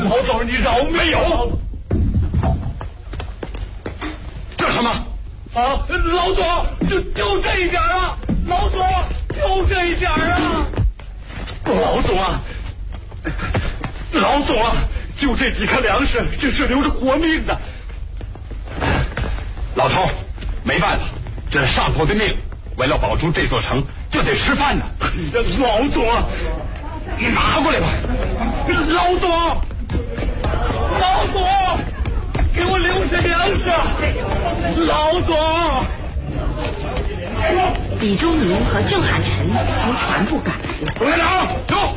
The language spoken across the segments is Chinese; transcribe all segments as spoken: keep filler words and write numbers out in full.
老总，你饶命！ 没有。这什么？ 啊，老总，就就这一点啊！老总，就这一点啊！老总啊，老总啊，就这几颗粮食，这是留着活命的。 老头，没办法，这是上头的命，为了保住这座城，就得吃饭呢。 老总啊， 你拿过来吧。 老总，老总，给我留下粮食。老总。 李忠民和郑汉臣从船部赶来了。 董队长，走！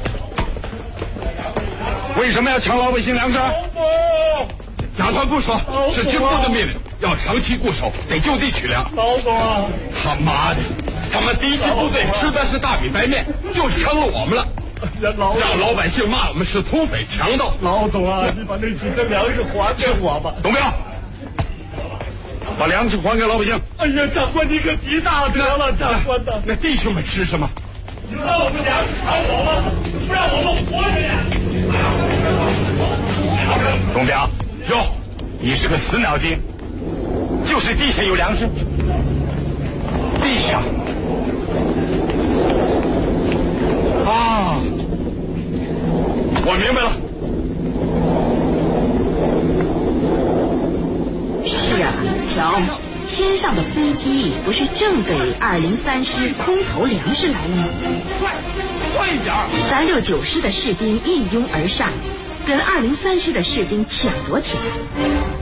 为什么要抢老百姓粮食？甲团不说，是军部的命令，要长期固守，得就地取粮。 老总啊， 他妈的，他们敌信部队吃的是大米白面，就是坑了我们了。 老让老百姓骂我们是土匪强盗。 老总啊，你把那几根粮食还给我吧。 董彪，把粮食还给老百姓。 哎呀，长官你可极大德了，长官的。 那弟兄们吃什么？ 你把我们粮食还我们，不让我们活着。 董彪，哟，你是个死脑筋，就是地下有粮食。地下。啊，我明白了。 是啊，瞧，天上的飞机不是正给二零三师空投粮食来了吗？ 快，快一点！ 三六九师的士兵一拥而上，跟二零三师的士兵抢夺起来。